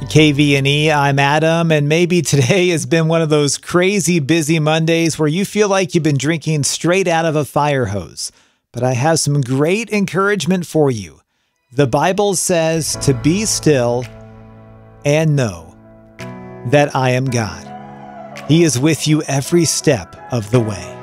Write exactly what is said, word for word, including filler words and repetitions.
K V N E, I'm Adam, and maybe today has been one of those crazy busy Mondays where you feel like you've been drinking straight out of a fire hose. But I have some great encouragement for you. The Bible says to be still and know that I am God. He is with you every step of the way.